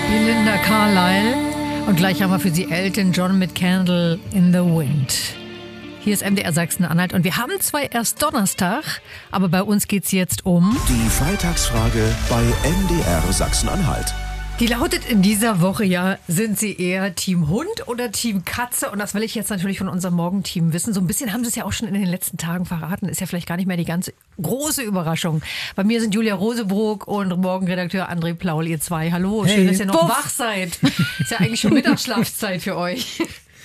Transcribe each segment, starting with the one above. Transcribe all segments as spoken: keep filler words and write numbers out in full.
Belinda Carlisle. Und gleich haben wir für Sie Elton John mit Candle in the Wind. Hier ist M D R Sachsen-Anhalt und wir haben zwar erst Donnerstag, aber bei uns geht's jetzt um... Die Freitagsfrage bei M D R Sachsen-Anhalt. Die lautet in dieser Woche ja, sind Sie eher Team Hund oder Team Katze? Und das will ich jetzt natürlich von unserem Morgenteam wissen. So ein bisschen haben Sie es ja auch schon in den letzten Tagen verraten. Ist ja vielleicht gar nicht mehr die ganz große Überraschung. Bei mir sind Julia Rosebrook und Morgenredakteur André Plaul, ihr zwei. Hallo, hey, schön, dass ihr noch Puff. wach seid. Ist ja eigentlich schon Mittagsschlafzeit für euch.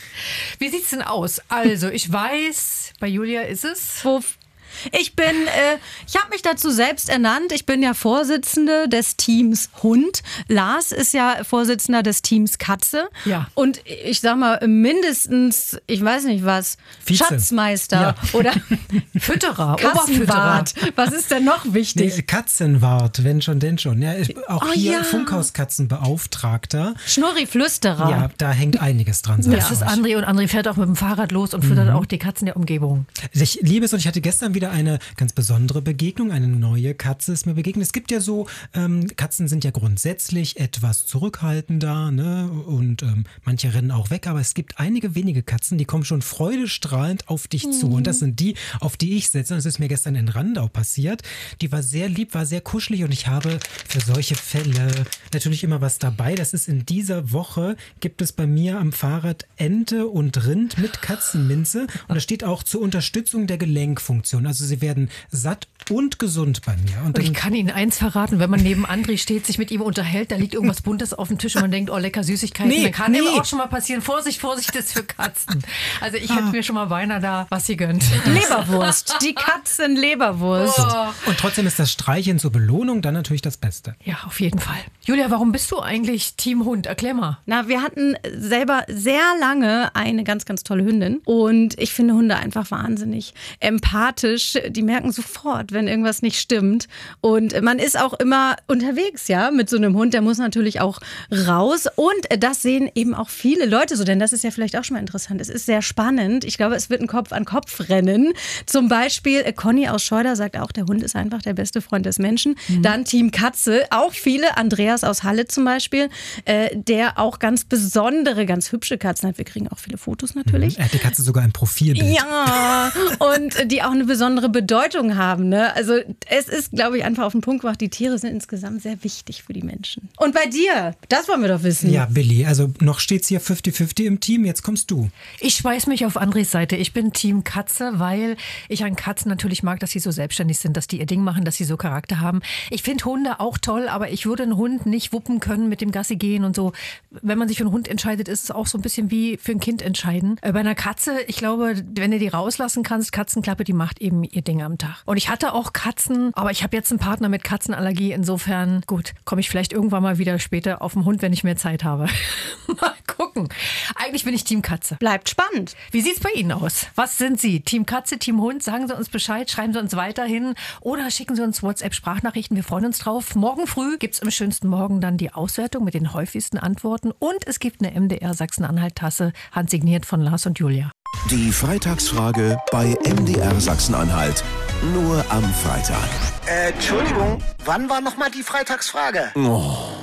Wie sieht's denn aus? Also, ich weiß, bei Julia ist es... Puff. Ich bin, äh, ich habe mich dazu selbst ernannt. Ich bin ja Vorsitzende des Teams Hund. Lars ist ja Vorsitzender des Teams Katze. Ja. Und ich sag mal, mindestens, ich weiß nicht was, Vize. Schatzmeister Ja. oder Fütterer, Kassenwart. Was ist denn noch wichtig? Nee, Katzenwart, wenn schon, denn schon. Ja, ich, auch Oh, hier ja. Funkhauskatzenbeauftragter. Schnurri-Flüsterer. Ja, da hängt einiges dran. sag Das ich ist euch. André und André fährt auch mit dem Fahrrad los und füttert Mhm. auch die Katzen der Umgebung. Ich liebe es und ich hatte gestern wieder eine ganz besondere Begegnung. Eine neue Katze ist mir begegnet. Es gibt ja so, ähm, Katzen sind ja grundsätzlich etwas zurückhaltender, ne? Und ähm, manche rennen auch weg. Aber es gibt einige wenige Katzen, die kommen schon freudestrahlend auf dich zu. Und das sind die, auf die ich setze. Das ist mir gestern in Randau passiert. Die war sehr lieb, war sehr kuschelig und ich habe für solche Fälle natürlich immer was dabei. Das ist in dieser Woche, gibt es bei mir am Fahrrad Ente und Rind mit Katzenminze. Und das steht auch zur Unterstützung der Gelenkfunktion. Also sie werden satt und gesund bei mir. Und Und dann, ich kann Ihnen eins verraten, wenn man neben André steht, sich mit ihm unterhält, da liegt irgendwas Buntes auf dem Tisch und man denkt, oh, lecker Süßigkeiten. Nee, dann kann nee. eben auch schon mal passieren, Vorsicht, Vorsicht, das ist für Katzen. Also ich hätte mir schon mal beinahe da, was sie gönnt. Leberwurst. Die Katzenleberwurst. Oh. und trotzdem ist das Streicheln zur Belohnung dann natürlich das Beste. Ja, auf jeden Fall. Julia, warum bist du eigentlich Team Hund? Erklär mal. Na, wir hatten selber sehr lange eine ganz, ganz tolle Hündin. Und ich finde Hunde einfach wahnsinnig empathisch. Die merken sofort, wenn irgendwas nicht stimmt. Und man ist auch immer unterwegs, ja, mit so einem Hund. Der muss natürlich auch raus. Und das sehen eben auch viele Leute so. Denn das ist ja vielleicht auch schon mal interessant. Es ist sehr spannend. Ich glaube, es wird ein Kopf-an-Kopf-Rennen. Zum Beispiel Conny aus Scheuder sagt auch, der Hund ist einfach der beste Freund des Menschen. Mhm. Dann Team Katze. Auch viele. Andreas aus Halle zum Beispiel, äh, der auch ganz besondere, ganz hübsche Katzen hat. Wir kriegen auch viele Fotos natürlich. Er hat die Katze sogar ein Profilbild. Ja, und die auch eine besondere Bedeutung haben. Ne? Also es ist, glaube ich, einfach auf den Punkt gebracht, die Tiere sind insgesamt sehr wichtig für die Menschen. Und bei dir, das wollen wir doch wissen. Ja, Billy, also noch steht's hier fünfzig fünfzig im Team, jetzt kommst du. Ich schmeiß mich auf Andres Seite. Ich bin Team Katze, weil ich an Katzen natürlich mag, dass sie so selbstständig sind, dass die ihr Ding machen, dass sie so Charakter haben. Ich finde Hunde auch toll, aber ich würde einen Hund nicht wuppen können mit dem Gassi gehen und so. Wenn man sich für einen Hund entscheidet, ist es auch so ein bisschen wie für ein Kind entscheiden. Bei einer Katze, ich glaube, wenn du die rauslassen kannst, Katzenklappe, die macht eben ihr Ding am Tag. Und ich hatte auch Katzen, aber ich habe jetzt einen Partner mit Katzenallergie. Insofern, gut, komme ich vielleicht irgendwann mal wieder später auf den Hund, wenn ich mehr Zeit habe. Mal gucken. Eigentlich bin ich Team Katze. Bleibt spannend. Wie sieht's bei Ihnen aus? Was sind Sie? Team Katze, Team Hund? Sagen Sie uns Bescheid, schreiben Sie uns weiterhin oder schicken Sie uns WhatsApp-Sprachnachrichten. Wir freuen uns drauf. Morgen früh gibt's im schönsten Morgen dann die Auswertung mit den häufigsten Antworten und es gibt eine M D R Sachsen-Anhalt-Tasse, handsigniert von Lars und Julia. Die Freitagsfrage bei M D R Sachsen-Anhalt. Nur am Freitag. Äh, Entschuldigung, wann war nochmal die Freitagsfrage? Oh.